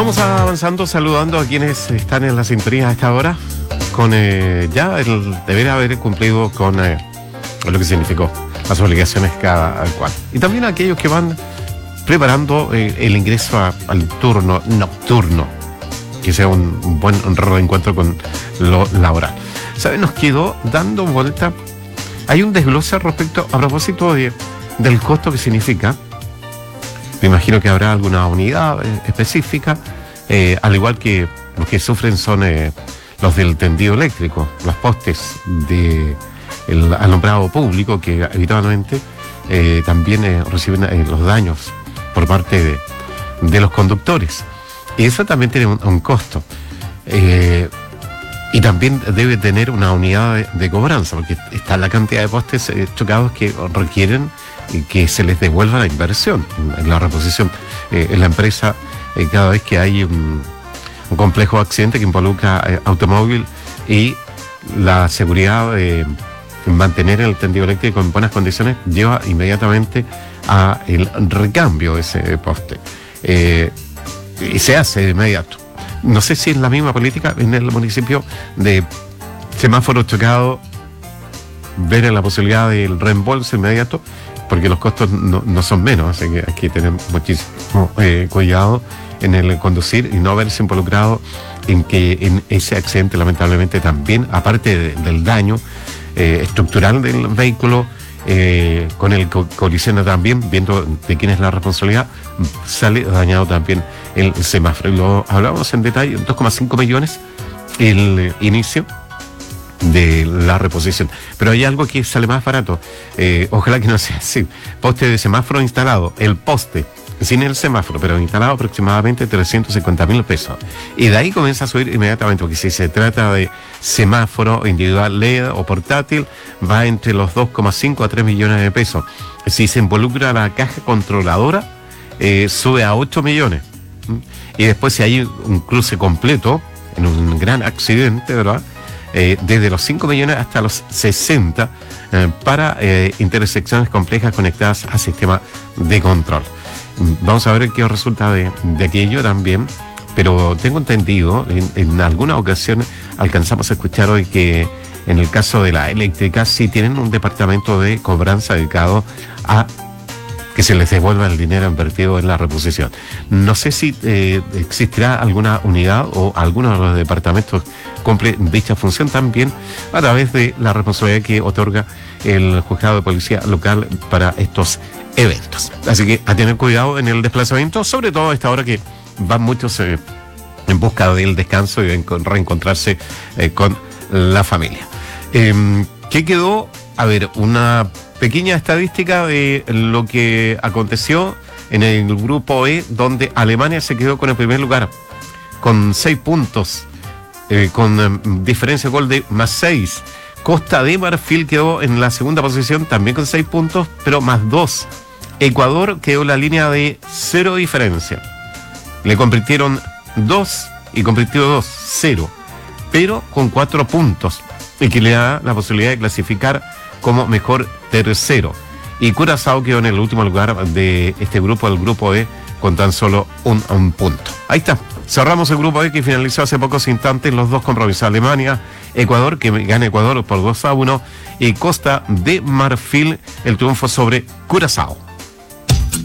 Vamos avanzando, saludando a quienes están en la sintonía a esta hora, con ya el deber haber cumplido con lo que significó las obligaciones cada cual. Y también a aquellos que van preparando el ingreso al turno nocturno, que sea un buen reencuentro con lo laboral. ¿Saben? Nos quedó dando vuelta. Hay un desglose respecto, a propósito del costo que significa. Me imagino que habrá alguna unidad específica, al igual que los que sufren son los del tendido eléctrico, los postes del alumbrado público, que habitualmente también reciben los daños por parte de los conductores. Y eso también tiene un costo. Y también debe tener una unidad de cobranza, porque está la cantidad de postes chocados que requieren que se les devuelva la inversión en la reposición. En la empresa, cada vez que hay un complejo accidente que involucra automóvil y la seguridad de mantener el tendido eléctrico en buenas condiciones, lleva inmediatamente a el recambio de ese poste. Y se hace de inmediato. No sé si es la misma política en el municipio de semáforo chocado, ver la posibilidad del reembolso inmediato, porque los costos no son menos, así que hay que tener muchísimo cuidado en el conducir y no verse involucrado en que en ese accidente, lamentablemente, también, aparte del daño estructural del vehículo, con el colisiona también, viendo de quién es la responsabilidad, sale dañado también el semáforo. Y lo hablamos en detalle, 2,5 millones el inicio de la reposición. Pero hay algo que sale más barato, ojalá que no sea así. Poste de semáforo instalado, el poste sin el semáforo, pero instalado, aproximadamente 350.000 pesos. Y de ahí comienza a subir inmediatamente, porque si se trata de semáforo individual LED o portátil, va entre los 2,5 a 3 millones de pesos. Si se involucra la caja controladora, sube a 8 millones. Y después, si hay un cruce completo, en un gran accidente, ¿verdad?, desde los 5 millones hasta los 60 para intersecciones complejas conectadas al sistema de control. Vamos a ver qué resulta de aquello también, pero tengo entendido, en alguna ocasión alcanzamos a escuchar hoy que en el caso de la eléctrica sí tienen un departamento de cobranza dedicado a que se les devuelva el dinero invertido en la reposición. No sé si existirá alguna unidad o alguno de los departamentos cumple dicha función también a través de la responsabilidad que otorga el juzgado de policía local para estos eventos. Así que a tener cuidado en el desplazamiento, sobre todo a esta hora que van muchos en busca del descanso y de reencontrarse con la familia. ¿Qué quedó? A ver, una pequeña estadística de lo que aconteció en el grupo E, donde Alemania se quedó con el primer lugar, con 6 puntos, con diferencia de gol de +6. Costa de Marfil quedó en la segunda posición, también con 6 puntos, pero +2. Ecuador quedó en la línea de 0 diferencia. Le convirtieron 2 y convirtió 2, 0, pero con 4 puntos, y que le da la posibilidad de clasificar como mejor tercero. Y Curazao quedó en el último lugar de este grupo, el grupo E, con tan solo un punto. Ahí está. Cerramos el grupo E, que finalizó hace pocos instantes los dos compromisos. Alemania, Ecuador, que gana Ecuador por 2-1, y Costa de Marfil, el triunfo sobre Curazao.